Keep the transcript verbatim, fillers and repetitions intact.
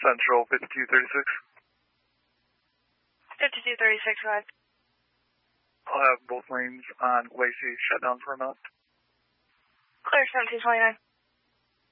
Central fifty-two thirty-six. fifty-two thirty-six, go ahead. I'll have both lanes on Lacey shut down for a minute. Clear seventeen twenty-nine.